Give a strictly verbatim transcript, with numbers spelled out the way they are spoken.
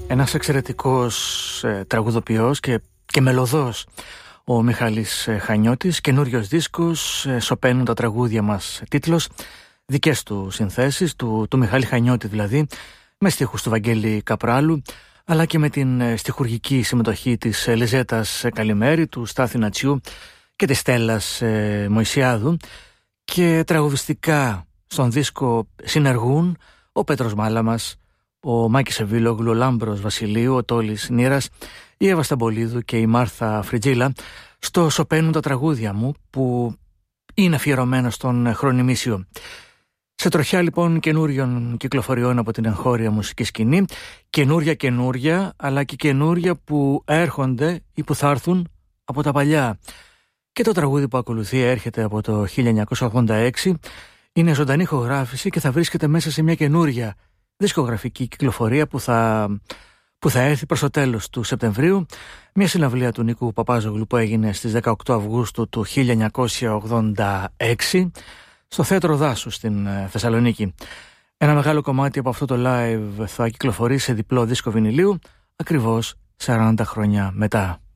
Ένας εξαιρετικός ε, τραγουδοποιός και, και μελωδός, ο Μιχάλης ε, Χανιώτης. Καινούριος δίσκος, ε, σωπαίνουν τα τραγούδια μας, τίτλος, δικές του συνθέσεις, του, του Μιχάλη Χανιώτη δηλαδή, με στίχους του Βαγγέλη Καπράλου, αλλά και με την ε, στιχουργική συμμετοχή της ε, Λιζέτας ε, Καλημέρη, του Στάθη Νατσιού και της Στέλλας ε, Μωυσιάδου. Και τραγουδιστικά στον δίσκο συνεργούν ο Πέτρος Μάλαμας, ο Μάκης Εβίλογλου, ο Λάμπρος Βασιλείου, ο Τόλης Νήρας, η Εύα Σταμπολίδου και η Μάρθα Φριτζίλα στο «Σωπαίνουν τα τραγούδια μου», που είναι αφιερωμένο στον Χρονιμήσιο. Σε τροχιά λοιπόν καινούριων κυκλοφοριών από την εγχώρια μουσική σκηνή, καινούρια καινούρια, αλλά και καινούρια που έρχονται ή που θα έρθουν από τα παλιά. Και το τραγούδι που ακολουθεί έρχεται από το χίλια εννιακόσια ογδόντα έξι, είναι ζωντανή ηχογράφηση και θα βρίσκεται μέσα σε μια καινούρια δισκογραφική κυκλοφορία που θα, που θα έρθει προς το τέλος του Σεπτεμβρίου, μια συναυλία του Νίκου Παπάζογλου που έγινε στις δεκαοκτώ Αυγούστου του χίλια εννιακόσια ογδόντα έξι στο Θέατρο Δάσου στην Θεσσαλονίκη. Ένα μεγάλο κομμάτι από αυτό το live θα κυκλοφορήσει σε διπλό δίσκο βινιλίου ακριβώς σαράντα χρόνια μετά.